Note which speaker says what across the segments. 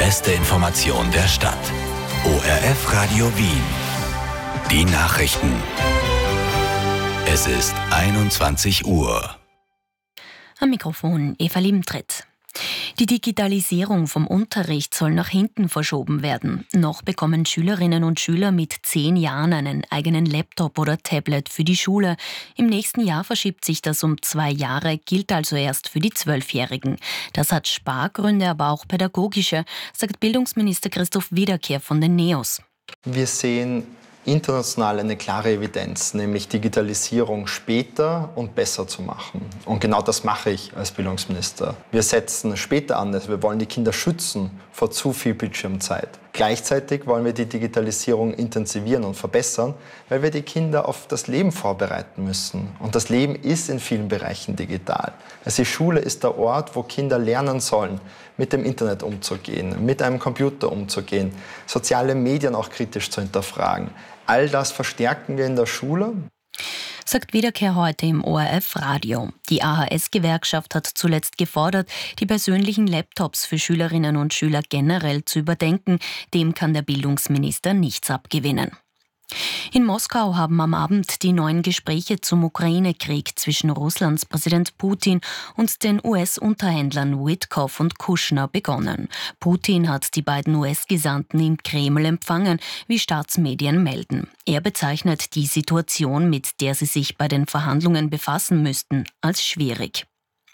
Speaker 1: beste Information der Stadt. ORF Radio Wien. Die Nachrichten. Es ist 21 Uhr.
Speaker 2: Am Mikrofon Eva Liebentritt. Die Digitalisierung vom Unterricht soll nach hinten verschoben werden. Noch bekommen Schülerinnen und Schüler mit 10 Jahren einen eigenen Laptop oder Tablet für die Schule. Im nächsten Jahr verschiebt sich das um 2 Jahre, gilt also erst für die 12-Jährigen. Das hat Spargründe, aber auch pädagogische, sagt Bildungsminister Christoph Wiederkehr von den NEOS.
Speaker 3: Wir sehen international eine klare Evidenz, nämlich Digitalisierung später und besser zu machen. Und genau das mache ich als Bildungsminister. Wir setzen später an, also wir wollen die Kinder schützen vor zu viel Bildschirmzeit. Gleichzeitig wollen wir die Digitalisierung intensivieren und verbessern, weil wir die Kinder auf das Leben vorbereiten müssen. Und das Leben ist in vielen Bereichen digital. Also die Schule ist der Ort, wo Kinder lernen sollen, mit dem Internet umzugehen, mit einem Computer umzugehen, soziale Medien auch kritisch zu hinterfragen. All das verstärken wir in der Schule.
Speaker 2: Sagt Wiederkehr heute im ORF-Radio. Die AHS-Gewerkschaft hat zuletzt gefordert, die persönlichen Laptops für Schülerinnen und Schüler generell zu überdenken. Dem kann der Bildungsminister nichts abgewinnen. In Moskau haben am Abend die neuen Gespräche zum Ukraine-Krieg zwischen Russlands Präsident Putin und den US-Unterhändlern Witkoff und Kushner begonnen. Putin hat die beiden US-Gesandten im Kreml empfangen, wie Staatsmedien melden. Er bezeichnet die Situation, mit der sie sich bei den Verhandlungen befassen müssten, als schwierig.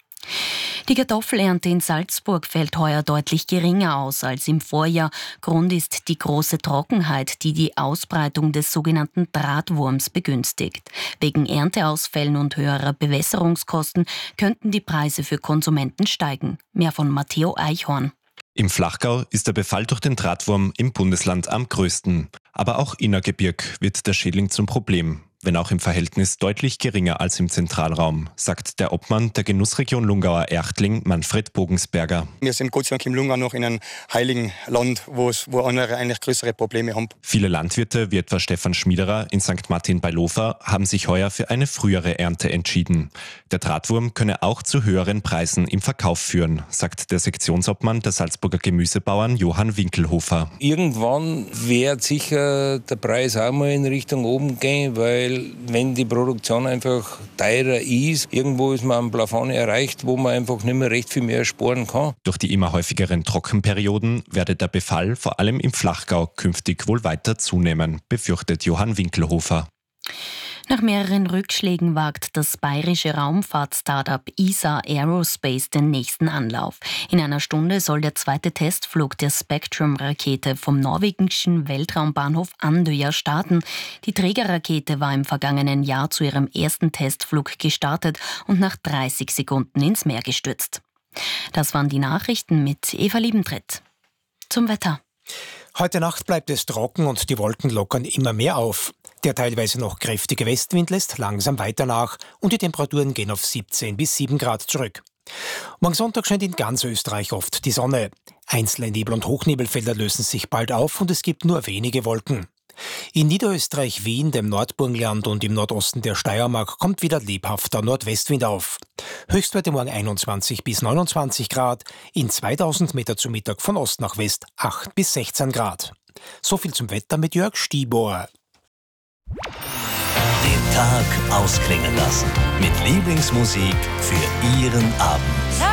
Speaker 2: Die Kartoffelernte in Salzburg fällt heuer deutlich geringer aus als im Vorjahr. Grund ist die große Trockenheit, die die Ausbreitung des sogenannten Drahtwurms begünstigt. Wegen Ernteausfällen und höherer Bewässerungskosten könnten die Preise für Konsumenten steigen. Mehr von Matteo Eichhorn.
Speaker 4: Im Flachgau ist der Befall durch den Drahtwurm im Bundesland am größten. Aber auch Innergebirg wird der Schädling zum Problem, wenn auch im Verhältnis deutlich geringer als im Zentralraum, sagt der Obmann der Genussregion Lungauer Erchtling, Manfred Bogensberger.
Speaker 5: Wir sind Gott sei Dank im Lungau noch in einem heiligen Land, wo andere eigentlich größere Probleme haben.
Speaker 4: Viele Landwirte, wie etwa Stefan Schmiederer in St. Martin bei Lofer, haben sich heuer für eine frühere Ernte entschieden. Der Drahtwurm könne auch zu höheren Preisen im Verkauf führen, sagt der Sektionsobmann der Salzburger Gemüsebauern Johann Winkelhofer.
Speaker 6: Irgendwann wird sicher der Preis auch mal in Richtung oben gehen, weil wenn die Produktion einfach teurer ist, irgendwo ist man am Plafond erreicht, wo man einfach nicht mehr recht viel mehr sparen kann.
Speaker 4: Durch die immer häufigeren Trockenperioden werde der Befall vor allem im Flachgau künftig wohl weiter zunehmen, befürchtet Johann Winkelhofer.
Speaker 2: Nach mehreren Rückschlägen wagt das bayerische Raumfahrt-Startup ESA Aerospace den nächsten Anlauf. In einer Stunde soll der zweite Testflug der Spectrum-Rakete vom norwegischen Weltraumbahnhof Andøya starten. Die Trägerrakete war im vergangenen Jahr zu ihrem ersten Testflug gestartet und nach 30 Sekunden ins Meer gestürzt. Das waren die Nachrichten mit Eva Liebentritt. Zum Wetter.
Speaker 7: Heute Nacht bleibt es trocken und die Wolken lockern immer mehr auf. Der teilweise noch kräftige Westwind lässt langsam weiter nach und die Temperaturen gehen auf 17 bis 7 Grad zurück. Morgen Sonntag scheint in ganz Österreich oft die Sonne. Einzelne Nebel- und Hochnebelfelder lösen sich bald auf und es gibt nur wenige Wolken. In Niederösterreich, Wien, dem Nordburgenland und im Nordosten der Steiermark kommt wieder lebhafter Nordwestwind auf. Höchstwerte morgen 21 bis 29 Grad, in 2000 Meter zu Mittag von Ost nach West 8 bis 16 Grad. So viel zum Wetter mit Jörg Stiebohr.
Speaker 1: Den Tag ausklingen lassen mit Lieblingsmusik für Ihren Abend.